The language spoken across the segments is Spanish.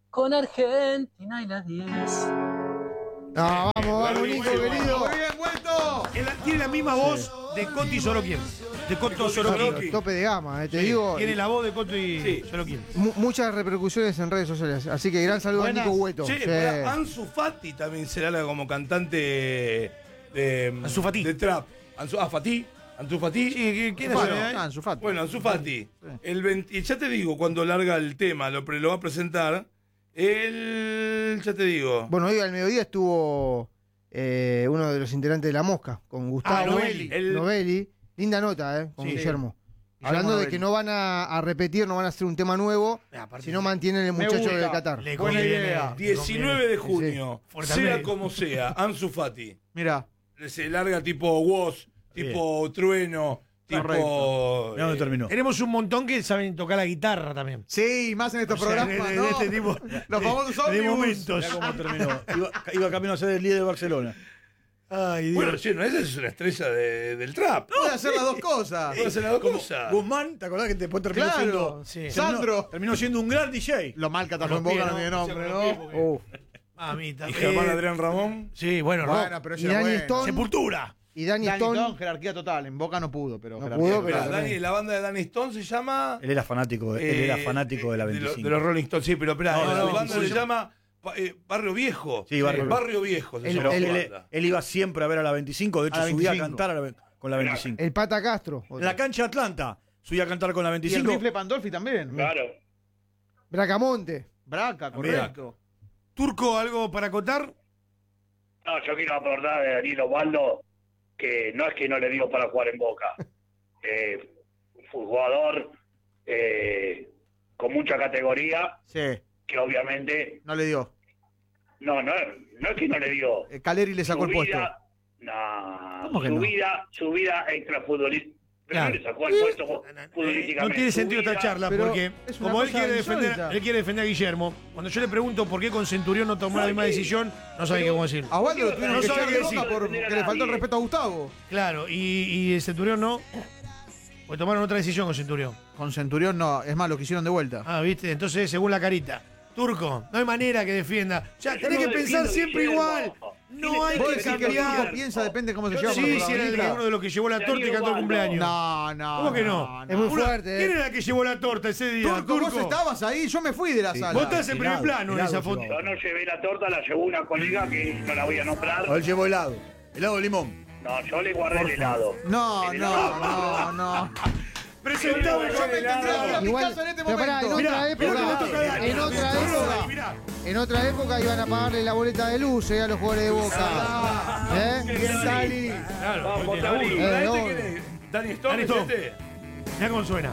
con Argentina y la 10. No, vamos, Nico, querido. Muy bien, vuelto. Tiene la misma voz de Coti y Sorokin. De Coto Sorokin. Tope de gama, te digo. Tiene la voz de Coto y Sorokin. Muchas repercusiones en redes sociales. Así que gran saludo a Nico Hueto. Sí, pero Ansu Fati también se larga como cantante de. Ansu Fati. De trap. Ansu Fati. Sí, ¿quién es? Ansu Fati. Bueno, Ansu Fati. Y ya te digo, cuando larga el tema, lo va a presentar. Ya te digo. Bueno, hoy al mediodía estuvo uno de los integrantes de La Mosca, con Gustavo Novelli. Linda nota, con Guillermo. Hablando de que no van a repetir, no van a hacer un tema nuevo, sino mantienen el muchacho de Qatar. Buena idea. 19 de junio, Sí. sea como sea, Ansu Fati. Mirá. Se larga tipo Woz, tipo Trueno, tipo. Mirá dónde terminó. Tenemos un montón que saben tocar la guitarra también. Sí, más en estos programas, de ¿no? este tipo. Los famosos de ómnibus. momentos. Mirá cómo terminó. Iba camino a ser el líder de Barcelona. Ay, Dios. Bueno, che, no, esa es una estrella del trap. Puede hacer las dos cosas. Puede hacer las dos cosas. Guzmán, ¿te acordás que después terminó Claro, siendo. Sandro. Terminó siendo un gran DJ. Lo mal que atajó en Boca no tiene nombre, ¿no? Mamita. Y Germán Adrián Ramón. Sí, bueno, Bueno, pero Y ese era Dani bueno. Stone. Sepultura. Y Dani Dani Stone. Stone, jerarquía total. En Boca no pudo, pero No jerarquía pudo, total. pero- La banda de Danny Stone se llama. Él era fanático, él era fanático de la 25. De los Rolling Stones, sí, pero espera, No, la la banda 25. se llama Barrio Viejo. Sí, Barrio Viejo. se Pero llama su él banda. iba siempre a ver a la 25, de hecho A la subía a 25. cantar con la 25. El Pata Castro. En la cancha de Atlanta subía a cantar con la Y el 25. rifle Pandolfi también. Claro. Bracamonte. Braca, correcto. Turco, ¿algo para acotar? No, yo quiero acordar de Daniel Osvaldo que no es que no le dio para jugar en Boca. Fue jugador con mucha categoría, Sí, que obviamente no le dio. no es que no le dio. Caleri le sacó el puesto. No, ¿Cómo que no? su vida extrafutbolística. Pero Claro. no le sacó el puesto futbolísticamente. No tiene Su sentido esta vida- charla pero porque es una como él cosa quiere, insólita. él quiere defender a Guillermo, cuando yo le pregunto por qué con Centurión no tomó la misma decisión, no sabe qué cómo decir. A Waldo lo tuvieron No que sabe echar qué de Boca decir. porque le faltó el respeto a Gustavo. Claro, y el Centurión no. Pues tomaron otra decisión con Centurión. Con Centurión no, es más, lo que hicieron de vuelta. Ah, viste, entonces según la carita. Turco, no hay manera que defienda. Ya, Yo tenés no que pensar defiendo siempre Guillermo. igual. No hay Vos que decís que el Turco cambiar. piensa, depende cómo se Yo lleva sí, con los Sí, si era protagonistas. uno de los que llevó la torta y cantó el cumpleaños. No. ¿Cómo que no? Es muy Una- fuerte, ¿Quién era la que llevó la torta ese día? Turco, vos estabas ahí, yo me fui de la sala. Vos estás en primer plano en esa foto. Yo no llevé la torta, la llevó una colega que no la voy a nombrar. Él llevó helado de limón. No, yo le guardé el helado. No. Presentame Yo me tendría que ir a mi Igual, casa en este pero pará, momento. en otra época iban a pagarle la boleta de luz a los jugadores de Boca. ¿Eh? Vamos, Tali. No. ¿Quién es? ¿Danny Stone? Danny ¿es Stone. este? Mirá cómo suena.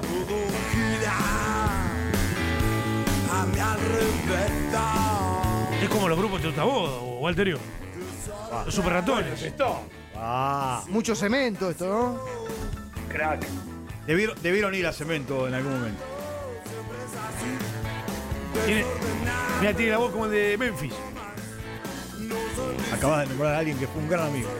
Es como los grupos de Otavoz o Walterio. Los super ratones. Stone. Mucho cemento esto, ¿no? Crack. Debieron ir a Cemento en algún momento. Mira, tiene la voz como el de Memphis. Acabas de nombrar a alguien que fue un gran amigo.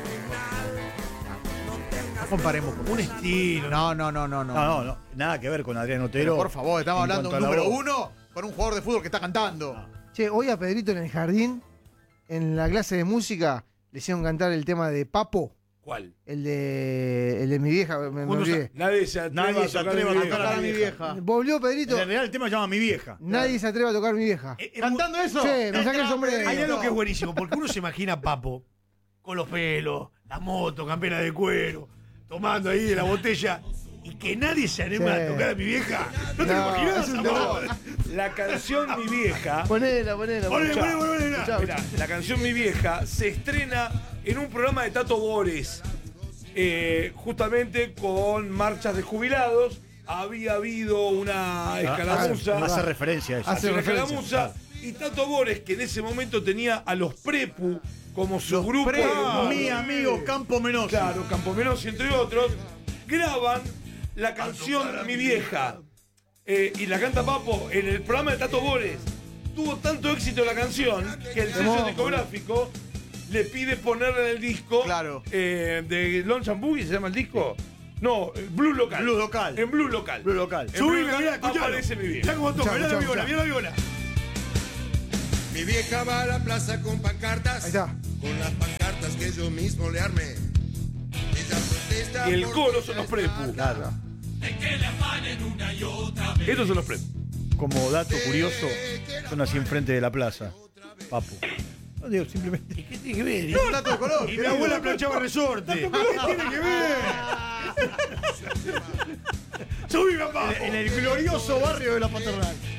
No comparemos con Un estilo. No, nada que ver con Adrián Otero. Pero por favor, estamos en hablando de un cuanto a la número voz. 1 con un jugador de fútbol que está cantando. Che, hoy a Pedrito en el jardín, en la clase de música, le hicieron cantar el tema de Papo. ¿Cuál? El de mi vieja, me olvidé. Nadie se atreve a tocar a mi vieja. Volvió Pedrito. En realidad el tema se llama Mi Vieja. Nadie se atreve a tocar mi vieja. ¿Cantando eso? Sí, me saqué el sombrero. Hay algo que es buenísimo, porque uno se imagina a Papo con los pelos, la moto, campera de cuero, tomando ahí de la botella, y que nadie se anima Sí. a tocar a mi vieja. ¿No te lo No, imaginas? es un amor? La canción Mi Vieja. Ponela. Poné, Escuchá, Mirá, la canción Mi Vieja se estrena en un programa de Tato Bores, justamente con marchas de jubilados. Había habido una escaramuza. Hace referencia a eso. Hace Una referencia. escaramuza. Y Tato Bores, que en ese momento tenía a los Prepu como su grupo. Mi amigo Campo Menosi. Claro, Campomenos, entre otros, graban la canción Mi Vieja. Y la canta Papo en el programa de Tato Bores. Tuvo tanto éxito la canción que el sello discográfico le pide ponerla en el disco. Claro. De Lonesome Boogie, ¿se llama el disco? No, Blue Local. Blue Local. En Blue Local. Blue Local. En Subime, Blue Local mirá, escuchalo. aparece Mi Vieja. Mirá cómo toca, mirá la viola, mirá la viola. Mi vieja va a la plaza con pancartas. Ahí está. Con las pancartas que yo mismo le armé. Ella protesta Y el por coro son los prepu. Claro. Estos son los prepu. Como dato curioso, son así enfrente de la plaza. Papu. No digo, simplemente. ¿Qué tiene que ver? Un dato de color. Y mi abuela planchaba resorte. ¿Qué tiene que ver? Subí, papá. En el glorioso barrio de la Paternal.